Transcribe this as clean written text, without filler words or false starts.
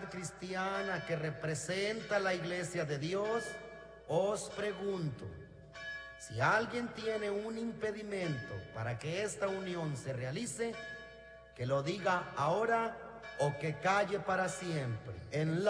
comunidad cristiana que representa la Iglesia de Dios, os pregunto, si alguien tiene un impedimento para que esta unión se realice, que lo diga ahora o que calle para siempre. En